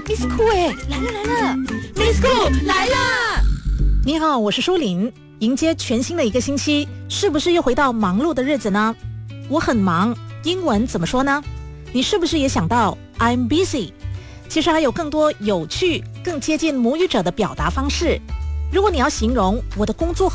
Miss Cool 哎，来了，Miss Cool 来啦！ 你好，我是舒琳。迎接全新的一个星期，是不是又回到忙碌的日子呢？我很忙，英文怎么说呢？你是不是也想到 I'm busy？ 其实还有更多有趣、更接近母语者的表达方式。如果你要形容我的工作